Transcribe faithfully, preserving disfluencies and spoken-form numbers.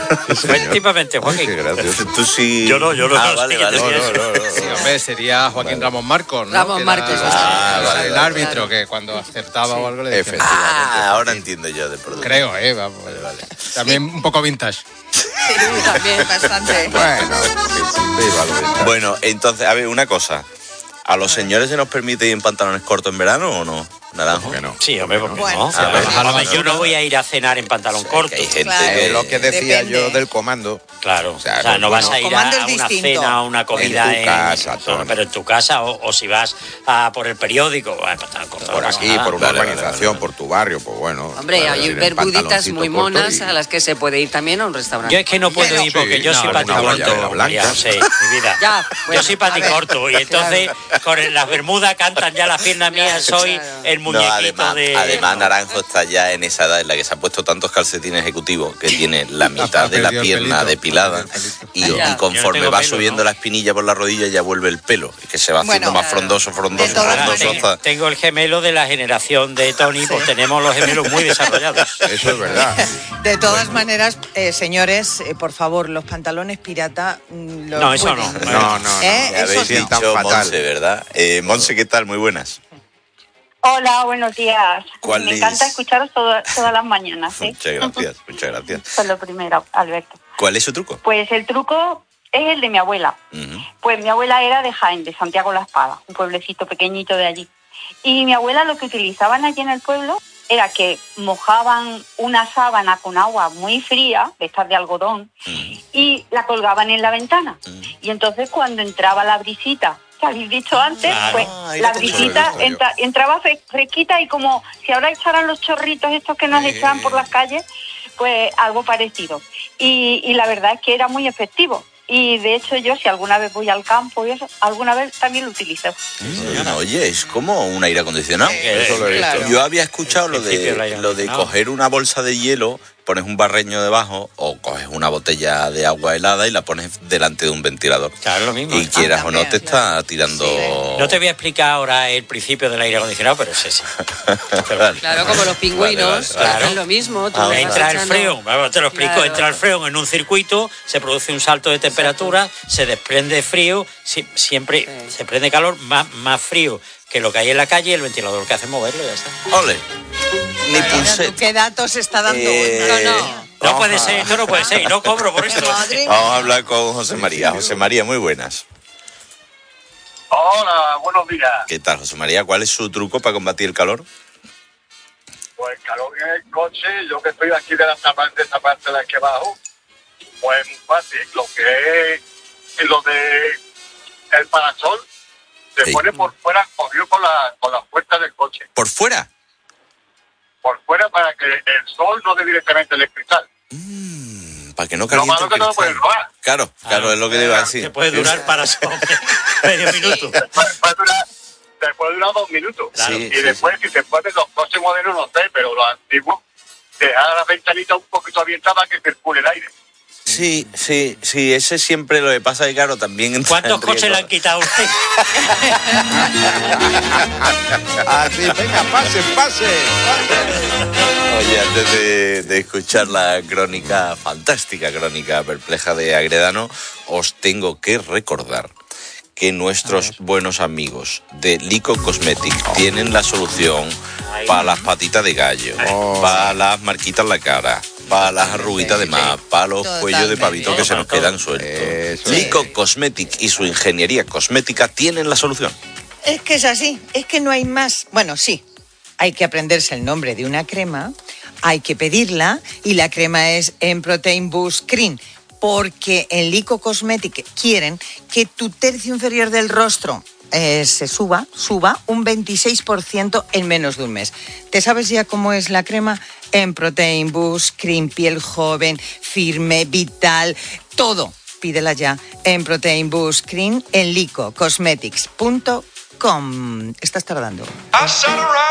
Efectivamente, Joaquín. Qué gracioso. Tú sí... Yo no, yo no. Ah, no vale, sé vale. qué No, te no, decía. no, no. Sí, hombre, sería Joaquín Vale. Ramos Marcos, ¿no? Ramos Que era- Márquez, Ah, era vale, el vale, árbitro vale. que cuando acertaba o algo le decía. Efectivamente. Ah, ahora entiendo yo de producto. Creo, ¿eh? Vamos. También un poco vintage. Sí, también bastante. Bueno, sí, sí, viva lo vintage. Bueno, entonces, a ver, una cosa. ¿A los señores se nos permite ir en pantalones cortos en verano o no? ¿Naranjo? ¿Por qué no? Sí, hombre, ¿por qué Bueno, no? sí, A ver, sí, a sí. ver, yo no voy a ir a cenar en pantalón corto. Que hay gente Claro. que... Es lo que decía Depende. yo del comando. Claro, O o sea, sea, no- no vas a bueno, ir a, comando es a una distinto. cena o una comida En tu casa, no, Tony. pero en tu casa o, o si vas a por el periódico, bueno, en pantalón corto, Por no pasa aquí, nada. por una Vale, vale, urbanización, vale. por tu barrio, pues bueno. Hombre, claro, hay ir en bermuditas pantaloncito muy corto monas y- a las que se puede ir también a un restaurante. Yo es que no puedo Bueno, ir porque sí, yo no, soy alguna paticorto, guayabera blanca. María José, mi vida. Ya, bueno, yo soy a ver, paticorto y entonces con el- las bermudas cantan ya las piernas mías, soy Claro. el No, muñequito además, de... además Naranjo está ya en esa edad en la que se ha puesto tantos calcetines ejecutivos que tiene la mitad de la perdido el pierna pelito, depilada ha perdido el y, Ya. y Yo conforme no tengo va pelo, subiendo ¿no? la espinilla por la rodilla ya vuelve el pelo, y que se va haciendo Bueno, más claro. frondoso, frondoso, De todas Ahora, frondoso. maneras, hasta- te- tengo el gemelo de la generación de Tony, pues tenemos los gemelos muy desarrollados. Eso es verdad. De todas maneras, eh, señores, eh, por favor, los pantalones pirata... mm, los No, eso pueden- no. No, no, no. ¿Eh? Ya Eso habéis sí. sientan dicho fatal. Monse, ¿verdad? Eh, Monse, ¿qué tal? Muy buenas. Hola, buenos días. ¿Cuál Me es? encanta escucharos todo- todas las mañanas. ¿eh? Muchas gracias, muchas gracias. Eso es lo primero, Alberto. ¿Cuál es su truco? Pues el truco es el de mi abuela. Ujú. Pues mi abuela era de Jaén, de Santiago la Espada, un pueblecito pequeñito de allí. Y mi abuela lo que utilizaban allí en el pueblo era que mojaban una sábana con agua muy fría, de estas de algodón, Ujú. y la colgaban en la ventana. Ujú. Y entonces cuando entraba la brisita, que habéis dicho antes, Claro. pues Ay, la eso lo he brisita visto yo. entra- entraba fre- fresquita y como si ahora echaran los chorritos estos que nos Sí. echaban por las calles, pues algo parecido. Y, y la verdad es que era muy efectivo. Y de hecho yo, si alguna vez voy al campo y eso, alguna vez también lo utilizo. Mm, Oye, es como un aire acondicionado. Eso lo he visto. Claro. Yo había escuchado lo El principio del de, aire lo de acondicionado. coger una bolsa de hielo, pones un barreño debajo o coges una botella de agua helada y la pones delante de un ventilador. Claro, lo mismo. Y quieras o no también, te está tirando... No te voy a explicar ahora el principio del aire acondicionado, pero es ese. Vale. Claro, como los pingüinos, Vale, vale, que vale. hacen lo mismo. Tú Ah, le vas Entra el echando- freón, vamos, te lo explico, Claro. entra el freón en un circuito, se produce un salto de temperatura, se desprende frío, si- siempre Sí. se prende calor, más, más frío que lo que hay en la calle, y el ventilador lo que hace es moverlo y ya está. Ole. Ni Mira, ¿tú pulseta. ¿Qué datos está dando? Eh, No, no. No Vamos puede a- ser, esto no puede ser, y no cobro por esto. Madre mía. Vamos a hablar con José María. José María, muy buenas. Hola, buenos días. ¿Qué tal, José María? ¿Cuál es su truco para combatir el calor? Pues calor en el coche, yo que estoy aquí de la parte, de esta parte de la que bajo, pues muy fácil. Lo que es lo de el parasol, se Sí. pone por fuera, cogido con la, con las puertas del coche. ¿Por fuera? Por fuera para que el sol no dé directamente el cristal. Mm, para que no Lo caliente malo el que no lo cristal. puedes robar. Claro, claro, es lo que te iba a decir. Te puede durar para eso medio minuto. Te puede, puede durar, te puede durar dos minutos. Claro. Y Sí, sí, después, si se puede, los coches modernos no sé, pero los antiguos, dejar la ventanita un poquito abierta para que circule el aire. Sí, sí, sí, ese siempre lo que pasa es que, claro, también... entra ¿Cuántos en coches riesgo. le han quitado a usted? Así, venga, pase, pase. Oye, antes de, de escuchar la crónica, fantástica crónica perpleja de Agredano, os tengo que recordar que nuestros buenos amigos de Lico Cosmetic tienen la solución para las patitas de gallo, Oh. para las marquitas en la cara, para las arruguitas de más, para los cuellos de pavito que se nos quedan sueltos. Eso. Lico Cosmetic y su ingeniería cosmética tienen la solución. Es que es así, es que no hay más. Bueno, sí, hay que aprenderse el nombre de una crema, hay que pedirla y la crema es en Protein Boost Cream, porque en Lico Cosmetic quieren que tu tercio inferior del rostro eh, se suba, suba un veintiséis por ciento en menos de un mes. ¿Te sabes ya cómo es la crema? En Protein Boost Cream, piel joven, firme, vital, todo. Pídela ya en Protein Boost Cream en lico cosmetics punto com. Estás tardando.